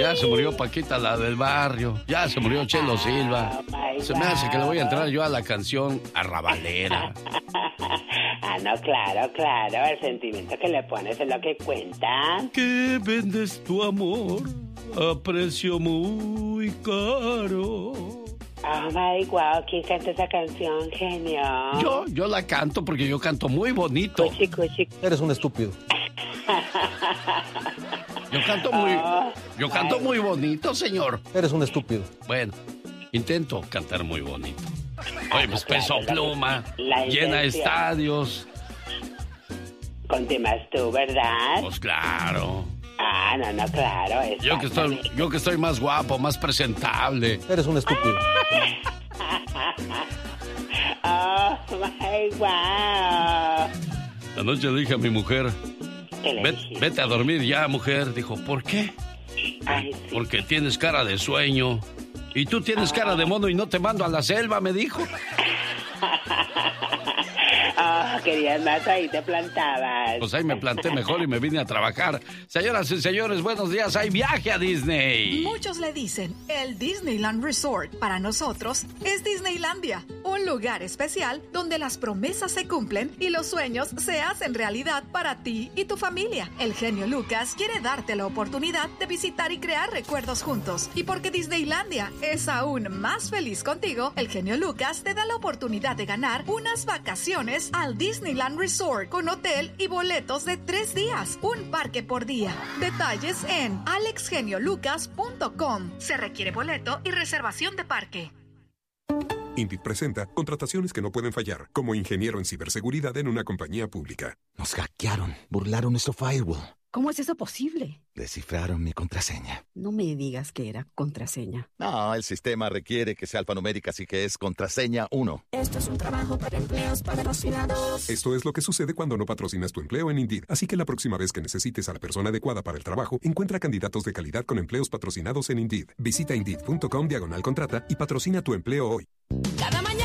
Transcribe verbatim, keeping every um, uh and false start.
Ya se murió Paquita, la del barrio. Ya se murió Chelo Silva. Oh, se me hace que le voy a entrar yo a la canción Arrabalera. Ah, no, claro, claro. El sentimiento que le pones es lo que cuenta. Que vendes tu amor a precio muy caro. Oh my wow, ¿quién canta esa canción, genio? Yo, yo la canto porque yo canto muy bonito. Cuchi, cuchi. Eres un estúpido. Yo canto muy, yo canto muy bonito, señor. Eres un estúpido. Bueno, intento cantar muy bonito. Oye, pues Peso Pluma, la llena intención. estadios. Continúas tú, ¿verdad? Pues claro. Ah, no, no, claro. Yo que estoy, yo que estoy más guapo, más presentable. Eres un estúpido. Oh my wow. Anoche le dije a mi mujer, ¿Qué le "Ve- dijiste? vete a dormir ya, mujer. Dijo, ¿por qué? Ay, sí. Porque tienes cara de sueño. Y tú tienes cara de mono y no te mando a la selva, me dijo. Oh, querías más, ahí te plantabas. Pues ahí me planté mejor y me vine a trabajar. Señoras y señores, buenos días. Hay viaje a Disney. Muchos le dicen el Disneyland Resort. Para nosotros es Disneylandia, un lugar especial donde las promesas se cumplen y los sueños se hacen realidad para ti y tu familia. El genio Lucas quiere darte la oportunidad de visitar y crear recuerdos juntos. Y porque Disneylandia es aún más feliz contigo, el genio Lucas te da la oportunidad de ganar unas vacaciones al Disneyland Resort con hotel y boletos de tres días, un parque por día. Detalles en alex genio lucas punto com. Se requiere boleto y reservación de parque. Indeed presenta contrataciones que no pueden fallar, como ingeniero en ciberseguridad en una compañía pública. Nos hackearon, burlaron nuestro firewall. ¿Cómo es eso posible? Descifraron mi contraseña. No me digas que era contraseña. No, el sistema requiere que sea alfanumérica, así que es contraseña uno. Esto es un trabajo para empleos patrocinados. Esto es lo que sucede cuando no patrocinas tu empleo en Indeed. Así que la próxima vez que necesites a la persona adecuada para el trabajo, encuentra candidatos de calidad con empleos patrocinados en Indeed. Visita Indeed punto com diagonal contrata y patrocina tu empleo hoy. Cada mañana